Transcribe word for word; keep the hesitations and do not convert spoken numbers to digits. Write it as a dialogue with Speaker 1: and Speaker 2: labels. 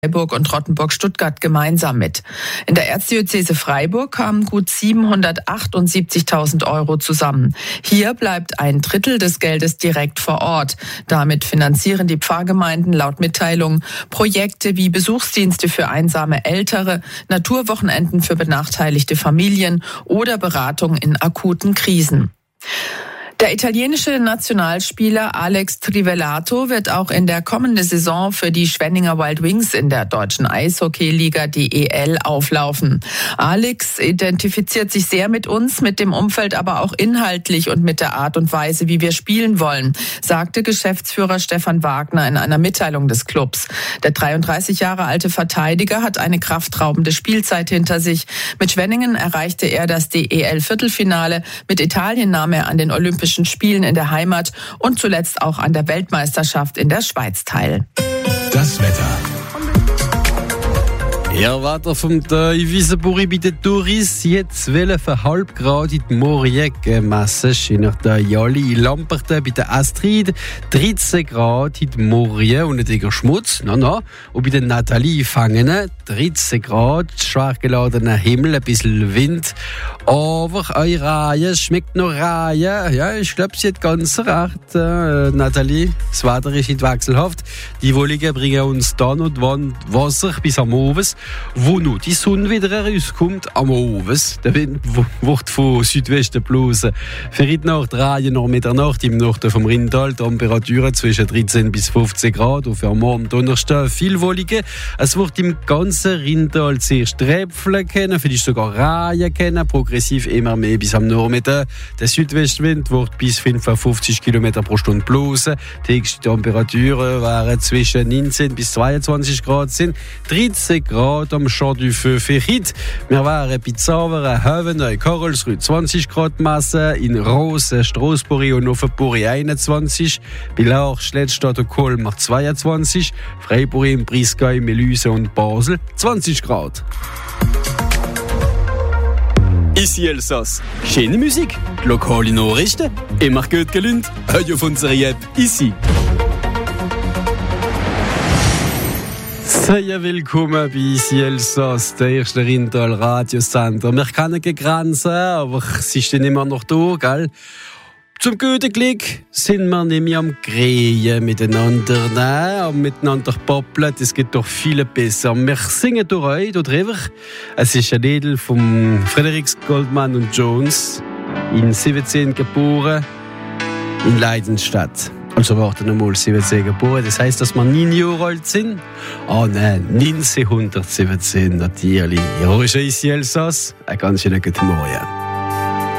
Speaker 1: Freiburg und Rottenburg-Stuttgart gemeinsam mit. In der Erzdiözese Freiburg kamen gut siebenhundertachtundsiebzigtausend Euro zusammen. Hier bleibt ein Drittel des Geldes direkt vor Ort. Damit finanzieren die Pfarrgemeinden laut Mitteilung Projekte wie Besuchsdienste für einsame Ältere, Naturwochenenden für benachteiligte Familien oder Beratung in akuten Krisen. Der italienische Nationalspieler Alex Trivellato wird auch in der kommenden Saison für die Schwenninger Wild Wings in der deutschen Eishockeyliga D E L auflaufen. Alex identifiziert sich sehr mit uns, mit dem Umfeld, aber auch inhaltlich und mit der Art und Weise, wie wir spielen wollen, sagte Geschäftsführer Stefan Wagner in einer Mitteilung des Clubs. Der dreiunddreißig Jahre alte Verteidiger hat eine kraftraubende Spielzeit hinter sich. Mit Schwenningen erreichte er das D E L-Viertelfinale. Mit Italien nahm er an den Olympischen Spielen in der Heimat und zuletzt auch an der Weltmeisterschaft in der Schweiz teil.
Speaker 2: Das Wetter.
Speaker 3: Ja, weiter vom Wiesenburg bei den Touris. Jetzt zwölf Komma fünf Grad in die Maurier gemessen. In der Jali in Lamperten bei der Astrid. dreizehn Grad in die Maurier und nicht Schmutz. No, no. Und bei der Nathalie Fangene dreizehn Grad, schwach geladener Himmel, ein bisschen Wind. Aber eure Reihe schmeckt noch Reihe. Ja, ich glaube, sie hat ganz recht, äh, Nathalie. Das Wetter ist nicht wechselhaft. Die Wolligen bringen uns dann und wann Wasser bis am Abend. Wo nur die Sonne wieder rauskommt, am Abend. Der Wind wird von Südwesten bloßen. Für heute Nacht drehen noch Mitternacht im Norden vom Rindtal. Temperaturen zwischen dreizehn bis fünfzehn Grad. Und für morgen Donnerstag viel Wollige. Es wird im ganzen Rindtal zuerst Tröpfeln kennen, vielleicht sogar Reihen kennen, progressiv immer mehr bis am Nachmittag. Der Südwestwind wird bis fünfundfünfzig Kilometer pro Stunde bloßen. Die höchsten Temperaturen waren zwischen neunzehn bis zweiundzwanzig Grad, sind dreizehn Grad am Champ du Feu für heute. Wir waren bei Zaveren, Hövenøy, Karlsruhe zwanzig Grad Masse, in Rose, Straßburg und Offenburg einundzwanzig, bei Lach, Schlettstadt und Colmar zweiundzwanzig, Freiburg, im Breisgau, Melüse und Basel zwanzig Grad.
Speaker 4: Ici Elsass. Schöne Musik, lokale Nachrichten, immer gut gelünnt, heute auf unserer App Ici.
Speaker 3: Sehr willkommen bei Ici Elsass, der erste Rindtal Radiosender. Wir kennen keine Grenzen, aber sie stehen immer noch da, gell? Zum guten Glück sind wir nicht mehr am Grähen miteinander, nein, am miteinander babbeln, das geht doch viel besser. Wir singen durch euch, durch drüber. Es ist ein Lied von Fredericks Goldman und Jones, in siebzehn geboren, in Leidenstadt. Also warten wir mal, siebzehn geboren, das heisst, dass wir neun Jahre alt sind? Ah nein, neunzehnhundertsiebzehn natürlich. Ja, ist Ici Elsass, ein ganz schöner guten Morgen.